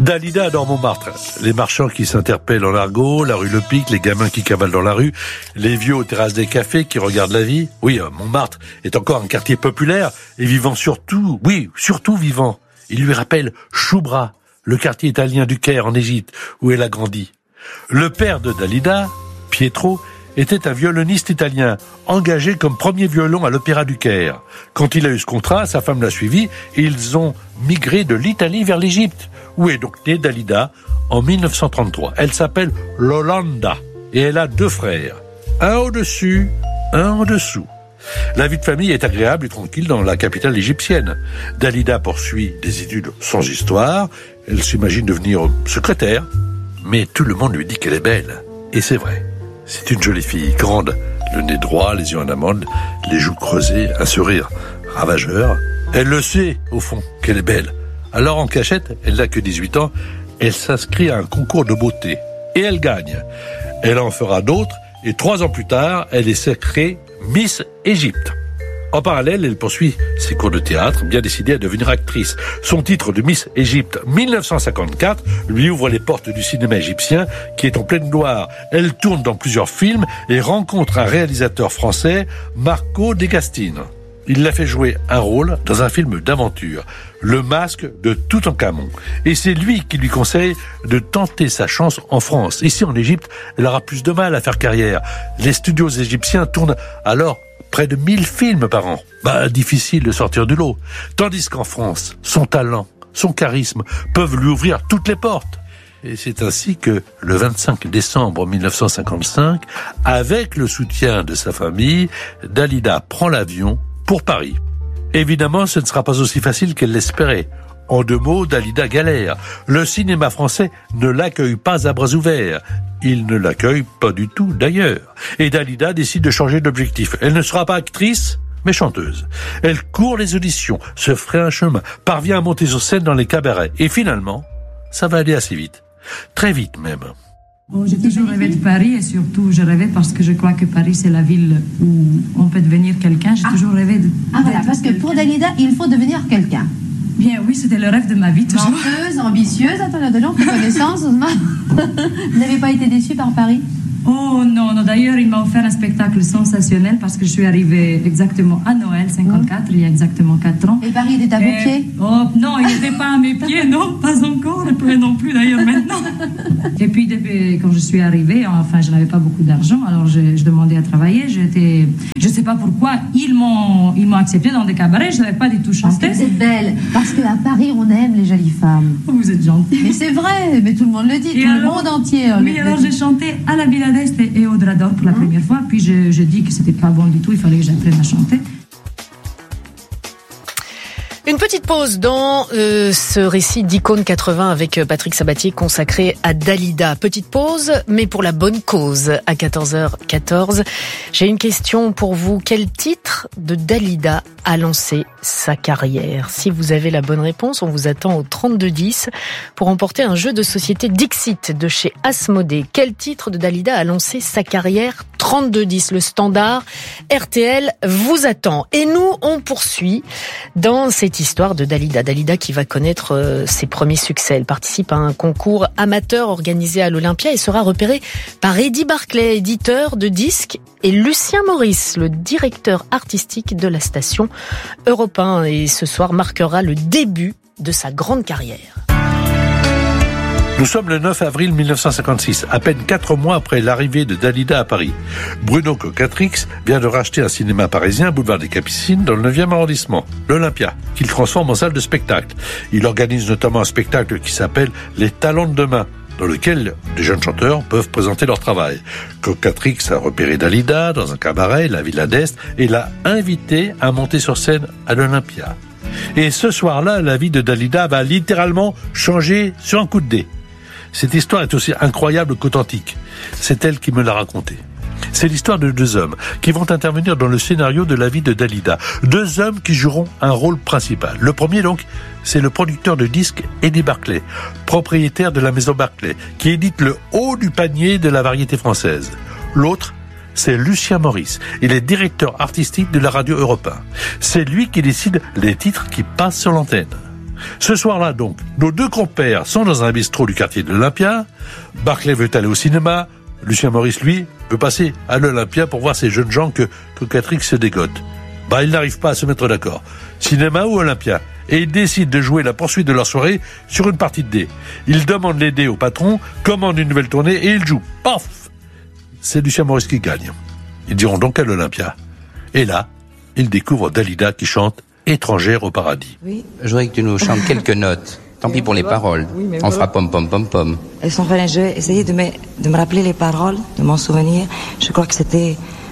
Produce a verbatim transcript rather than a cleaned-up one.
Dalida dans Montmartre. Les marchands qui s'interpellent en argot, la rue Le Pic, les gamins qui cavalent dans la rue, les vieux aux terrasses des cafés qui regardent la vie. Oui, Montmartre est encore un quartier populaire et vivant surtout, oui, surtout vivant. Il lui rappelle Choubra, le quartier italien du Caire en Égypte, où elle a grandi. Le père de Dalida, Pietro, était un violoniste italien, engagé comme premier violon à l'Opéra du Caire. Quand il a eu ce contrat, sa femme l'a suivi et ils ont migré de l'Italie vers l'Égypte, où est donc née Dalida en dix-neuf cent trente-trois. Elle s'appelle Lolanda et elle a deux frères, un au-dessus, un en dessous. La vie de famille est agréable et tranquille dans la capitale égyptienne. Dalida poursuit des études sans histoire, elle s'imagine devenir secrétaire, mais tout le monde lui dit qu'elle est belle. Et c'est vrai. C'est une jolie fille, grande, le nez droit, les yeux en amande, les joues creusées, un sourire ravageur. Elle le sait, au fond, qu'elle est belle. Alors en cachette, elle n'a que dix-huit ans, elle s'inscrit à un concours de beauté. Et elle gagne. Elle en fera d'autres, et trois ans plus tard, elle est sacrée Miss Égypte. En parallèle, elle poursuit ses cours de théâtre, bien décidée à devenir actrice. Son titre de Miss Égypte dix-neuf cent cinquante-quatre lui ouvre les portes du cinéma égyptien qui est en pleine gloire. Elle tourne dans plusieurs films et rencontre un réalisateur français, Marco Degastine. Il l'a fait jouer un rôle dans un film d'aventure, Le Masque de Toutankhamon. Et c'est lui qui lui conseille de tenter sa chance en France. Ici, en Égypte, elle aura plus de mal à faire carrière. Les studios égyptiens tournent alors près de mille films par an. Bah, difficile de sortir du lot. Tandis qu'en France, son talent, son charisme peuvent lui ouvrir toutes les portes. Et c'est ainsi que, le vingt-cinq décembre dix-neuf cent cinquante-cinq, avec le soutien de sa famille, Dalida prend l'avion pour Paris. Évidemment, ce ne sera pas aussi facile qu'elle l'espérait. En deux mots, Dalida galère. Le cinéma français ne l'accueille pas à bras ouverts. Il ne l'accueille pas du tout d'ailleurs. Et Dalida décide de changer d'objectif. Elle ne sera pas actrice, mais chanteuse. Elle court les auditions, se ferait un chemin, parvient à monter sur scène dans les cabarets. Et finalement, ça va aller assez vite. Très vite même. Bon, j'ai toujours rêvé de Paris et surtout je rêvais parce que je crois que Paris c'est la ville où on peut devenir quelqu'un. J'ai ah. toujours rêvé de... Ah voilà, parce que pour Dalida, il faut devenir quelqu'un. Bien oui, c'était le rêve de ma vie toujours. Menteuse, ambitieuse, attends, de longue connaissance. Vous n'avez pas été déçue par Paris? Oh non, non, d'ailleurs il m'a offert un spectacle sensationnel parce que je suis arrivée exactement à Noël cinquante-quatre, mmh. il y a exactement quatre ans. Et Paris était à vos pieds? Oh non, il n'était pas à mes pieds, non, pas encore, et non plus d'ailleurs maintenant. Et puis depuis, quand je suis arrivée, enfin je n'avais pas beaucoup d'argent, alors je, je demandais à travailler, j'étais, je ne sais pas pourquoi, ils m'ont, ils m'ont accepté dans des cabarets, je n'avais pas du tout chanté. Parce que vous êtes belle, parce qu'à Paris on aime les jolies femmes. Oh, vous êtes gentille. Mais c'est vrai, mais tout le monde le dit, et tout alors, le monde entier. Oui, le, alors le j'ai chanté à la Villa d'Est et au Drador pour la mmh. première fois, puis je, je dis que c'était pas bon du tout, il fallait que j'apprenne à chanter. Une petite pause dans euh, ce récit d'Icône quatre-vingts avec Patrick Sabatier consacré à Dalida. Petite pause, mais pour la bonne cause. À quatorze heures quatorze, j'ai une question pour vous. Quel titre de Dalida a lancé sa carrière? Si vous avez la bonne réponse, on vous attend au trente-deux dix pour emporter un jeu de société Dixit de chez Asmodée. Quel titre de Dalida a lancé sa carrière? Trente-deux dix, le standard R T L vous attend. Et nous, on poursuit dans cette histoire de Dalida. Dalida qui va connaître euh, ses premiers succès. Elle participe à un concours amateur organisé à l'Olympia et sera repérée par Eddie Barclay, éditeur de disques, et Lucien Maurice, le directeur artistique de la station Europe un. Et ce soir marquera le début de sa grande carrière. Nous sommes le neuf avril dix-neuf cent cinquante-six, à peine quatre mois après l'arrivée de Dalida à Paris. Bruno Cocatrix vient de racheter un cinéma parisien, boulevard des Capucines, dans le neuvième arrondissement, l'Olympia, qu'il transforme en salle de spectacle. Il organise notamment un spectacle qui s'appelle Les Talents de demain, dans lequel des jeunes chanteurs peuvent présenter leur travail. Cocatrix a repéré Dalida dans un cabaret, la Villa d'Est, et l'a invité à monter sur scène à l'Olympia. Et ce soir-là, la vie de Dalida va littéralement changer sur un coup de dé. Cette histoire est aussi incroyable qu'authentique. C'est elle qui me l'a racontée. C'est l'histoire de deux hommes qui vont intervenir dans le scénario de la vie de Dalida. Deux hommes qui joueront un rôle principal. Le premier, donc, c'est le producteur de disques Eddie Barclay, propriétaire de la maison Barclay, qui édite le haut du panier de la variété française. L'autre, c'est Lucien Maurice. Il est directeur artistique de la radio Europe un. C'est lui qui décide les titres qui passent sur l'antenne. Ce soir-là, donc, nos deux compères sont dans un bistrot du quartier de l'Olympia. Barclay veut aller au cinéma. Lucien Maurice, lui, veut passer à l'Olympia pour voir ces jeunes gens que, que Catherine se dégote. Bah, ils n'arrivent pas à se mettre d'accord. Cinéma ou Olympia? Et ils décident de jouer la poursuite de leur soirée sur une partie de dés. Ils demandent les dés au patron, commandent une nouvelle tournée et ils jouent. Paf! C'est Lucien Maurice qui gagne. Ils diront donc à l'Olympia. Et là, ils découvrent Dalida qui chante « Étrangère au paradis ». Oui. Je voudrais que tu nous chantes quelques notes. Tant pis pour les paroles. Oui, on fera pom pom pom pom. Elles sont vraies. Je vais essayer de me, de me rappeler les paroles, de m'en souvenir. Je crois que c'était